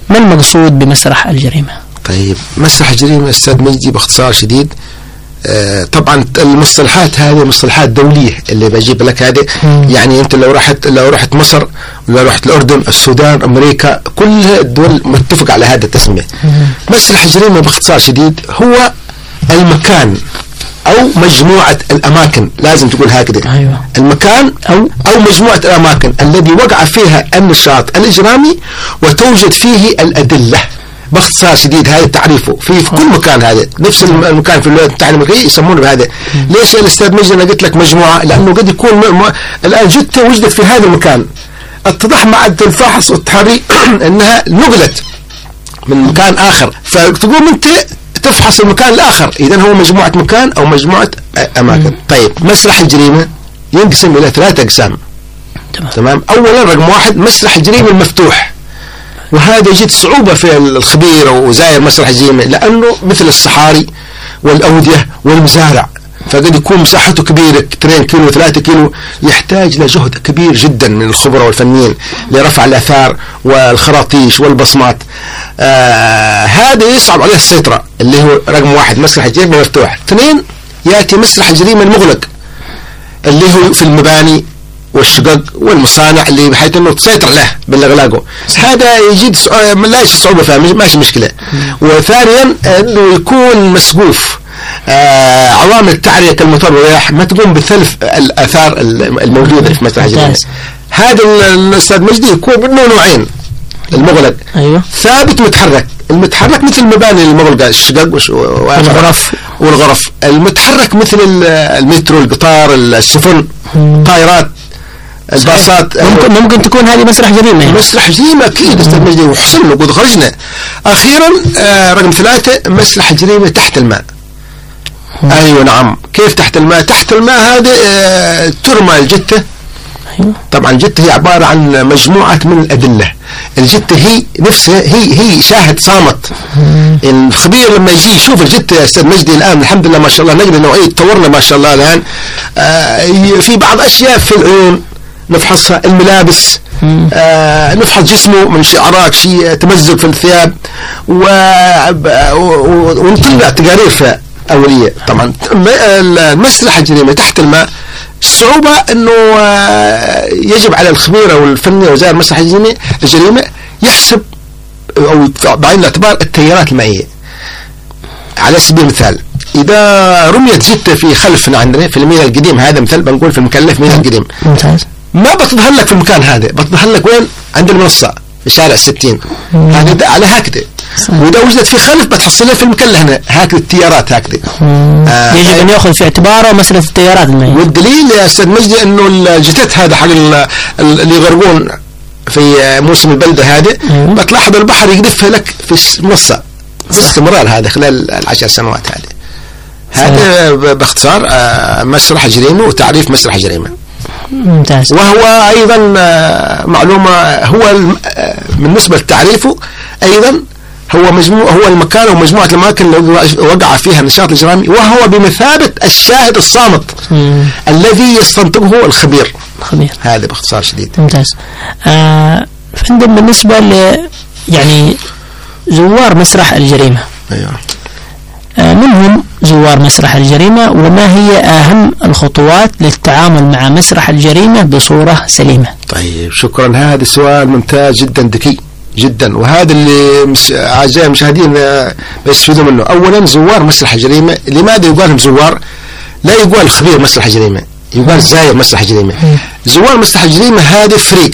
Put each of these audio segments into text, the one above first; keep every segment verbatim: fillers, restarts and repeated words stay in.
ما المقصود بمسرح الجريمة؟ طيب مسرح الجريمة أستاذ مجدي باختصار شديد، آه طبعا المصطلحات هذه مصطلحات دولية اللي بجيب لك هذه، يعني أنت لو رحت لو رحت مصر، لو رحت الأردن، السودان، أمريكا، كل الدول متفق على هذا التسمية. مسرح الجريمة باختصار شديد هو المكان أو مجموعة الأماكن، لازم تقول هكذا. أيوة. المكان أو أو مجموعة الأماكن الذي وقع فيها النشاط الإجرامي وتوجد فيه الأدلة. باختصار شديد هذا تعريفه في, في كل مكان. هذا نفس المكان في الولايات المتحدة الأمريكية يسمونه بهذا. ليش الأستاذ مجدي أنا قلت لك مجموعة؟ لأنه قد يكون م... م... الآن جثة وجدت في هذا المكان، اتضح مع الفحص والتحري أنها نقلت من مكان آخر، فتقوم أنت تفحص المكان الآخر، إذن هو مجموعة مكان أو مجموعة أماكن. طيب مسرح الجريمة ينقسم إلى ثلاثة أقسام. تمام. أولا رقم واحد مسرح الجريمة المفتوح، وهذا يجد صعوبة في الخبير وزائر مسرح الجريمة لأنه مثل الصحاري والأودية والمزارع، فقد يكون مساحته كبيرة اثنين كيلو ثلاثة كيلو، يحتاج لجهد كبير جدا من الخبراء والفنيين لرفع الآثار والخراطيش والبصمات. آه هذا يصعب عليه السيطرة، اللي هو رقم واحد مسرح الجريمة المفتوح. اثنين يأتي مسرح الجريمة المغلق اللي هو في المباني والشقق والمصانع اللي بحيث انه تسيطر له بالاغلاقه، هذا يجد لا يجد صعوبة فيها، ماشي مشكلة. وثانيا انه يكون مسقوف، آه عوامل التعرية كالمطر والرياح ما تقوم بثلث الآثار الموجودة في مسرح الجريمة. هذا الأستاذ مجدي يكون منه نوعين، المغلق أيوة. ثابت متحرك. المتحرك مثل المباني المغلقة، الشقق والغرف والغرف. المتحرك مثل المترو، القطار، السفن، الطائرات، الباصات. ممكن ممكن تكون هذه مسرح جريمة يعني. مسرح جريمة أكيد أستاذ مجدي، وحصل وقد خرجنا. أخيرا آه رقم ثلاثة مسرح الجريمة تحت الماء. أيوة نعم. كيف تحت الماء؟ تحت الماء هذا آه ترمى الجثة. أيوة. طبعا الجثة هي عبارة عن مجموعة من الأدلة. الجثة هي نفسها هي هي شاهد صامت. الخبير لما يجي يشوف الجثة يا أستاذ مجدي الآن الحمد لله ما شاء الله نقدر نوعية تطورنا ما شاء الله الآن، آه في بعض أشياء في العيون نفحصها، الملابس، آه نفحص جسمه من شعرات شيء تمزق في الثياب، ونطلع تقارير فيها أولية. طبعا المسرح الجريمة تحت الماء الصعوبة أنه يجب على الخبير أو الفني أو زائر مسرح الجريمة يحسب أو بعين الاعتبار التيارات المائية. على سبيل المثال إذا رميت جثة في خلفنا عندنا في الميناء القديم، هذا مثال بنقول في المكلف ميناء القديم، ما بتظهر لك في المكان هذا، بتظهر لك وين؟ عند المنصة في شارع الستين، هكذا على هكذا. وإذا وجدت في خلف بتحصلها في المكلة هنا هكذا التيارات هكذا. آه يجب أن يأخذ في اعتباره مسألة التيارات المائية. والدليل يا أستاذ مجدي أنه الجثث هذا حق اللي يغرقون في موسم البلدة هذا بتلاحظ البحر يقذفها لك في المنصة باستمرار، هذا خلال العشر سنوات. هذا هذا باختصار آه مسرح الجريمة وتعريف مسرح الجريمة. ممتاز. وهو أيضا معلومة هو بالنسبة لتعريفه أيضا هو مجموع هو المكان ومجموعة الأماكن اللي وقع فيها النشاط الإجرامي، وهو بمثابة الشاهد الصامت مم. الذي يستنطقه الخبير. خبير. هذا باختصار شديد. ممتاز. آه فندم بالنسبة ل يعني زوار مسرح الجريمة. أيوة. آه منهم زوار مسرح الجريمة، وما هي أهم الخطوات للتعامل مع مسرح الجريمة بصورة سليمة؟ طيب شكرا، هذا سؤال ممتاز جدا ذكي جدا، وهذا اللي مش... أعزائي المشاهدين بيستفيدوا منه. أولا زوار مسرح الجريمة، لماذا يقال لهم زوار؟ لا يقال خبير مسرح الجريمة، يقال زائر مسرح الجريمة. زوار مسرح الجريمة هذا فريق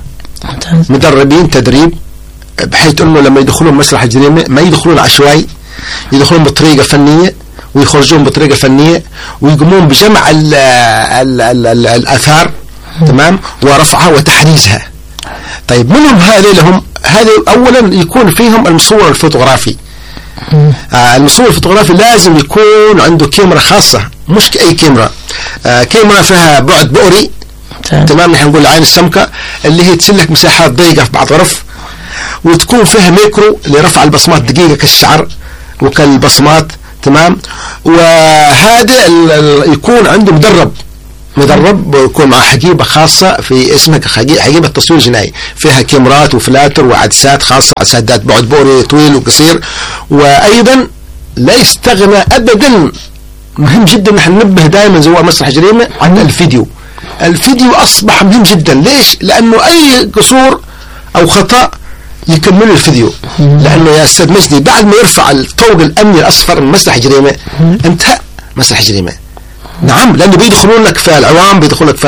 مدربين تدريب بحيث أنه لما يدخلون مسرح الجريمة ما يدخلون عشوائي، يدخلون بطريقة فنية ويخرجون بطريقة فنية، ويقومون بجمع ال ال ال ال الآثار تمام ورفعها وتحريزها. طيب منهم هذه لهم هذا أولا يكون فيهم المصور الفوتوغرافي. آه المصور الفوتوغرافي لازم يكون عنده كاميرا خاصة، مش أي كاميرا، آه كاميرا فيها بعد بؤري تمام، نحن نقول العين السمكة اللي هي تسلك مساحات ضيقة في بعض غرف، وتكون فيها ميكرو لرفع البصمات دقيقة كالشعر وكالبصمات تمام. وهذا يكون عنده مدرب مدرب ويكون مع حقيبة خاصة في اسمها حقيبة تصوير جنائي، فيها كاميرات وفلاتر وعدسات خاصة، عدسات بعد بوري طويل وقصير. وأيضا لا يستغنى أبدا، مهم جدا نحن ننبه دائما زوار مسرح جريمة عن الفيديو. الفيديو أصبح مهم جدا. ليش؟ لأنه أي قصور أو خطأ يكملوا الفيديو. لأنه يا أستاذ مجدي بعد ما يرفع الطوق الأمني الأصفر من مسرح جريمة انتهى مسرح جريمة. نعم، لأنه بيدخلون لك في العوام، بيدخلون لك في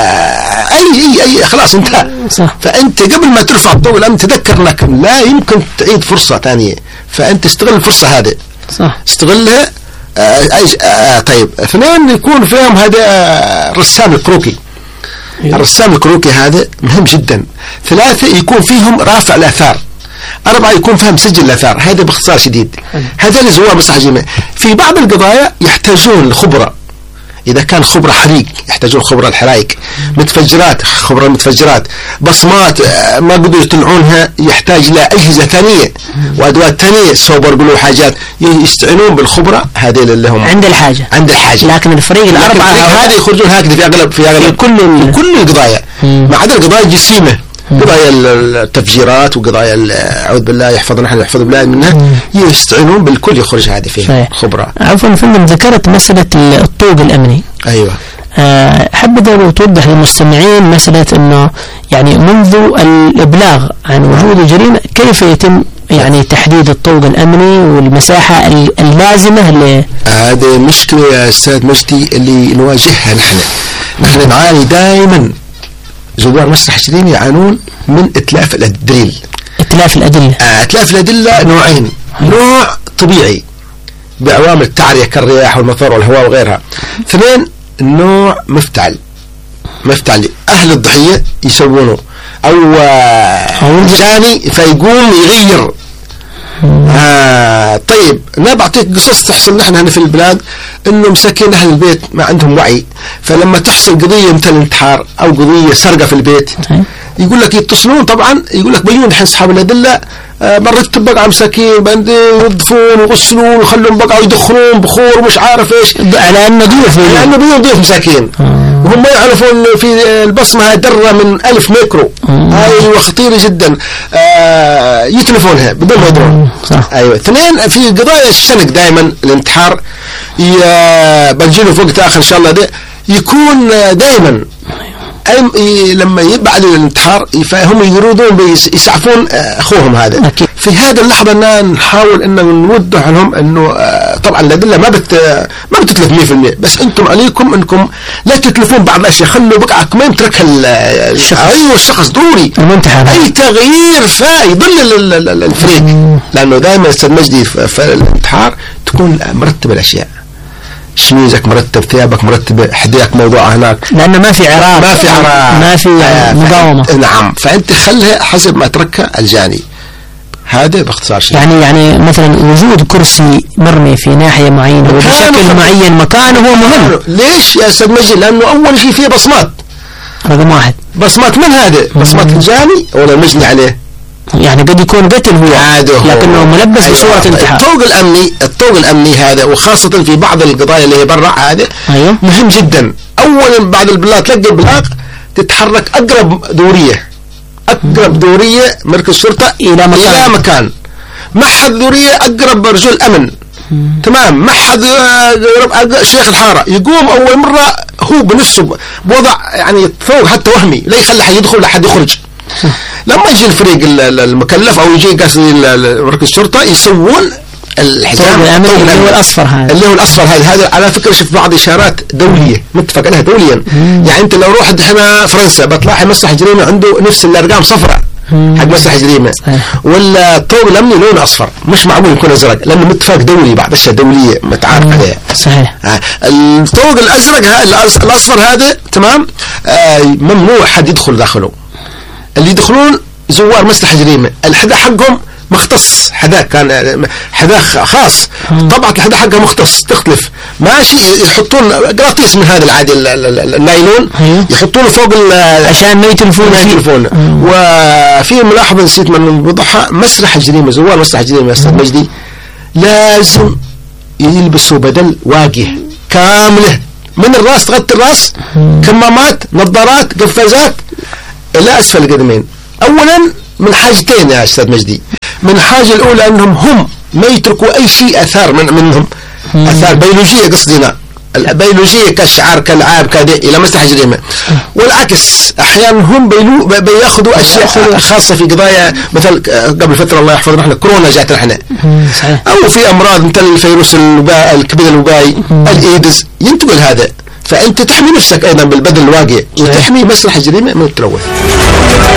أي أي أي خلاص انتهى. فأنت قبل ما ترفع الطوق الأمني تذكر أنك لا يمكن تعيد فرصة ثانية، فأنت استغل الفرصة هذه. صح. استغلها. آه آه طيب، اثنين يكون فيهم هذا الرسام الكروكي. الرسام الكروكي هذا مهم جدا. ثلاثة يكون فيهم رافع الآثار. أربعة يكون فيهم مسجل الآثار. هذا باختصار شديد. هذا اللي زوار مسرح جريمة. في بعض القضايا يحتاجون خبرة، إذا كان خبرة حريق يحتاجون خبرة الحرائق، متفجرات خبرة المتفجرات، بصمات ما قدروا يطلعونها يحتاج إلى أجهزة ثانية وأدوات ثانية، سوبر جلو حاجات، يستعينون بالخبرة هذه اللي هم عند الحاجة عند الحاجة لكن الفريق الأربعة هذه يخرجون هكذا في أغلب في أغلب في كل في كل القضايا، ما عدا القضايا الجسيمة، قضايا التفجيرات وقضايا أعوذ بالله يحفظنا نحن يحفظ بالله منها، يستعينون بالكل يخرج هذه فيها خبرة. عفوا فندم، ذكرت مسألة الطوق الأمني. أيوة. أحب أن توضح للمستمعين مسألة أنه يعني منذ الإبلاغ عن وجود الجريمة كيف يتم يعني تحديد الطوق الأمني والمساحة اللازمة ل هذه مشكلة يا أستاذ مجدي اللي نواجهها نحن. نحن نعاني دائما، زوار مسرح جريمة يعانون من إتلاف الدليل. إتلاف الأدلة. آه إتلاف الأدلة نوعين. نوع طبيعي بعوامل التعرية كالرياح والمطر والهواء وغيرها. اثنين نوع مفتعل. مفتعل أهل الضحية يسوونه أو آه جاني فيقوم يغير. آه طيب أنا بعطيك قصص تحصل نحن هنا في البلاد، إنه مساكين أهل البيت ما عندهم وعي، فلما تحصل قضية مثل انتحار أو قضية سرقة في البيت يقول لك يتصلون، طبعا يقول لك بيون الحين أصحاب الأدلة آه مرت بقى مساكين بندي ينظفون ويغسلون ويخلون بقى ويدخلون بخور ومش عارف إيش، على أنه ضيوف على أنه بيون ضيوف مساكين، وهم ما يعرفون في البصمة درة من ألف ميكرو. أيوة خطيرة جدا. آه يتلفونها بدون ما يدرون. أيوة. اثنين في قضايا الشنق دائما الانتحار بنجيله في وقت آخر إن شاء الله، ده يكون دائما لما يبعد الانتحار هم يريدون يسعفون أخوهم هذا. في هذا اللحظة أننا نحاول أن نوضح لهم أنه طبعا الأدلة ما بت ما بتتلف مية بالمية، بس أنتم عليكم أنكم لا تتلفون بعض الأشياء، خلوا بقعك ما يتركها الشخص. أيوة الشخص ضروري أي تغيير فيضل الفريق، لأنه دائما أستاذ مجدي في الانتحار تكون مرتب الأشياء، شميزك مرتب، ثيابك مرتبة، حديك موضوع هناك، لأنه ما في عراق ما في عراق ما في آه مقاومة. نعم، فأنت خلها حسب ما تركها الجاني. هذا باختصار شيء. يعني يعني مثلا وجود كرسي مرمي في ناحية معينة وبشكل معين مكانه هو مهم. ليش يا أستاذ مجد؟ لأنه أول شيء فيه بصمات. رقم واحد بصمات من هذا؟ بصمات الجاني ولا المجني عليه؟ يعني قد يكون قتل هو لكنه ملبس أيوة. بصورة انتحار. الطوق الأمني الطوق الأمني هذا، وخاصة في بعض القضايا اللي هي برا هذا أيوة. مهم جدا. أولا بعد البلاغ تلقى البلاغ تتحرك أقرب دورية أقرب دورية مركز الشرطة إلى مكان, إلى مكان. محد دورية أقرب رجل أمن. مم. تمام. محد شيخ الحارة يقوم أول مرة هو بنفسه بوضع يعني فوق حتى وهمي لا يخلي حد يدخل لحد يخرج. لما يجي الفريق المكلف أو يجي قصدي مركز الشرطة يسوون الحزام اللي هو الأصفر هذا اللي هو الأصفر هذا هذا على فكرة شوف بعض إشارات دولية متفق عليها دوليا. مم. يعني أنت لو روحت هنا فرنسا بتلاقي مسرح جريمة عنده نفس الأرقام صفراء حق مسرح جريمة، ولا الطوق الأمني لونه أصفر، مش معقول يكون أزرق لأنه متفق دولي، بعض أشياء دولية متعارف عليها. صحيح. آه. الطوق الأزرق هذا الأصفر هذا تمام آه ممنوع حد يدخل داخله. اللي يدخلون زوار مسرح جريمة الحدا حقهم مختص، حدا كان حدا خاص، طبعا الحدا حقها مختص تختلف ماشي، يحطون قراطيس من هذا العادي النايلون يحطونه فوق عشان ما يتلفون فيه. وفي ملاحظة نسيت من وضحها، مسرح جريمة زوار مسرح جريمة يا أستاذ مجدي لازم يلبسوا بدل واقي كاملة من الراس تغطي الراس، كمامات، نظارات، قفازات إلى أسفل القدمين. أولا من حاجتين يا أستاذ مجدي. من الحاجة الأولى أنهم هم ما يتركوا أي شيء أثار من منهم، أثار بيولوجية قصدنا، البيولوجية كشعر كالعاب كذا إلى مسرح جريمة. والعكس أحيانا هم بيلو بياخذوا أشياء خاصة في قضايا، مثل قبل فترة الله يحفظنا احنا كورونا جاتنا احنا، أو في أمراض مثل الفيروس الوباء الكبد الوبائي الإيدز ينتقل هذا. فأنت تحمي نفسك أيضا بالبدن الواقعي وتحمي مسرح الجريمة من التلوث.